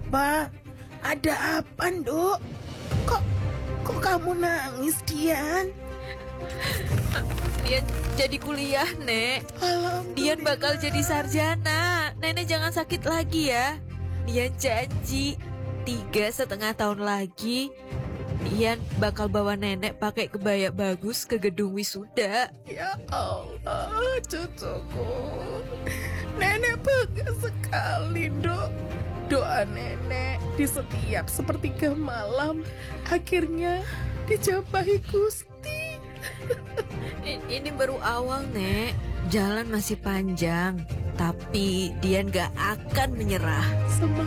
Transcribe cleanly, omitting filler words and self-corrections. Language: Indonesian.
apa? Ada apa, Nduk? Kok kamu nangis, Dian? Dian jadi kuliah, Nek. Dian bakal jadi sarjana. Nenek jangan sakit lagi ya. Dian janji 3,5 tahun lagi Dian bakal bawa nenek pakai kebaya bagus ke gedung wisuda. Ya Allah, cucuku. Nenek bangga sekali, Nduk. Doa nenek di setiap sepertiga malam akhirnya dijabahi Gusti. Ini baru awal, Nek. Jalan masih panjang, tapi Dian gak akan menyerah. Semangat